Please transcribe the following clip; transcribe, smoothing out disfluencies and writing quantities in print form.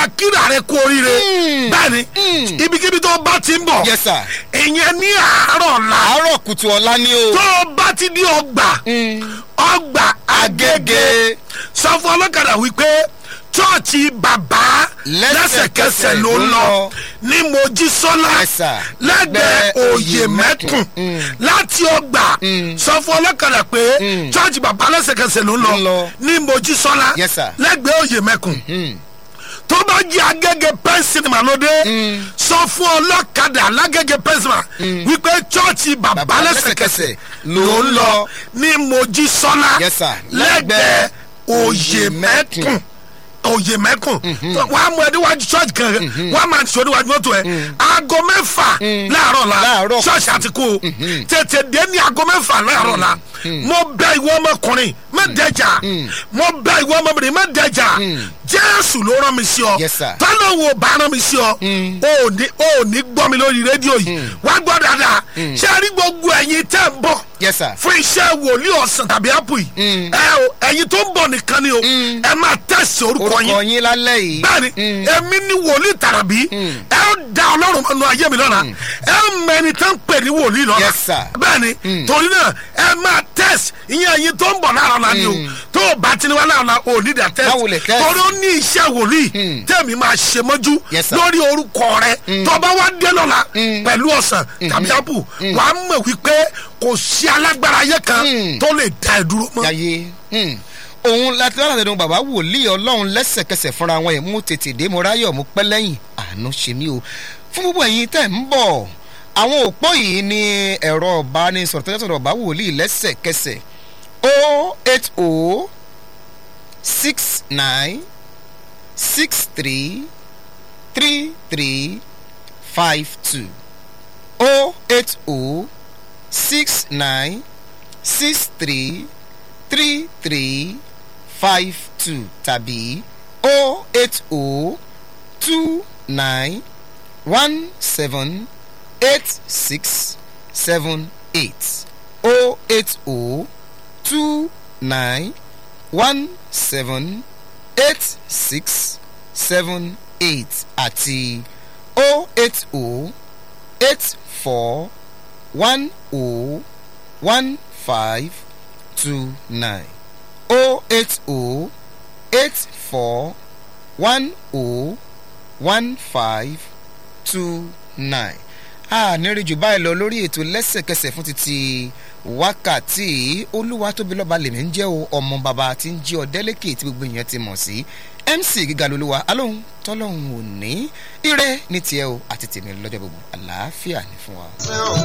máa kíra rẹ kú oríire bẹ́ẹ̀ni ibikíbi tó bá ti ń bọ̀ Yes, sir. ìyẹn ní àárọ̀ ọ̀la àárọ̀ kùtù ọ̀la ni o. tó o bá ti di ọgbà Agége sọ fún ọlọ́kadà wípé chọ́ọ̀chì bàbá lẹ́sẹ̀kẹsẹ̀ ló ń lọ ní Mojísọ́lá Yes, sir. lẹ́gbẹ̀ẹ́ Òyèmẹ́kùn láti ọgbà sọ fún ọlọ́kadà pé chọ́ọ̀chì bàbá lẹ́sẹ̀kẹsẹ̀ ló ń lọ ní Mojísọ́lá Yes, sir. lẹ́gbẹ̀ẹ́ Òyèmẹ́kùn tó bá jẹ́ Agége pen cinema lóde sọ fún ọlọ́kadà lágége pen cinema wípé chọ́ọ̀chì bàbá lẹ́sẹ̀kẹsẹ̀ ló ń lọ ní Mojísọ́lá Yes, sir. lẹ́gbẹ̀ẹ́ Òyèmẹ́kùn wà á mú ẹ níwájú church kan wà á máa ṣe níwájú mọ́tò ẹ aago 6 láàárọ̀ la church àti kú tètè dé ní aago 6 láàárọ̀ la mo bẹ ìwọ ọmọkùnrin má dẹjà mo bẹ ìwọ ọmọbìnrin má dẹjà Jésù ló rán mi sí ọ tọ́lọ́ wo bá rán mi sí ọ ò ní gbọ́ mi lórí rédíò yìí wá gbọ́ dáadáa ṣé rí gbogbo ẹ̀yin tẹ́ ń bọ̀ fún iṣẹ́ wòlíì ọ̀sán tàbí ápù yìí ẹ̀yin tó ń bọ̀ nìkan ni o ẹ máa tẹ̀sí orúkọ yín lálẹ́ yìí bẹ́ẹ̀ni èmi ní wòlíì tàràbí ẹ ó da Ọlọ́run mọ́nú ayé mi lọ́la ẹ mẹ́ni tó ń pè ní wòlíì lọ́la bẹ́ẹ̀ni torí náà ẹ máa tẹ̀sí ìyẹn ẹ̀yin tó ń bọ̀ láàárọ̀ la ni o tó o bá ti ní wá láàárọ̀ la ò ní dà tẹ̀sí torí ó ní iṣẹ́ wòlíì tẹ̀mí máa ṣe mọ́jú lórí orúkọ rẹ tó bá wá dé lọ́la pẹ̀lú ọ̀sán tàbí ápù wàá mọ̀ wípé kò sí alágbára ayé kan tó lè dá ẹ dúró mọ́. òun láti lọ́la tẹ̀dùn bàbá wòlíì Ọlọ́run lẹ́sẹ̀kẹsẹ̀ fúnra wọn ẹ̀ mú tètè dé mo ráyọ̀ mo pẹ́ lẹ́yìn àánú ṣe mí o fún gbogbo ẹ̀yin tẹ̀ ń bọ̀ àwọn òpó yìí ní ẹ̀rọ ìbánisọ̀rọ̀ tó yàtọ̀ bàbá wòlíì lẹ́sẹ̀kẹsẹ̀ 080 69 63 33 52 080 69 63 33 52 tàbí 080 29 17 86 78 080 29 17 86 78 àti 080 84 10 15 29 080 84 10 15 29. Nírì jù báyìí lọ lórí ètò lẹ́sẹ̀kẹsẹ̀ fún títí wákàtí Olúwatóbilọ́ba lèmi ń jẹ́ ọmọ bàbá tí ń jí ọ̀dẹ́lẹ́kẹ̀ tí gbogbo èèyàn ti mọ̀ sí MC Gíga lolúwa alóhùn tọ́lọ́hùn òní ire ní tiẹ̀ o àti tèmi lọ́jọ́ gbogbo àlàáfíà ní fún wa.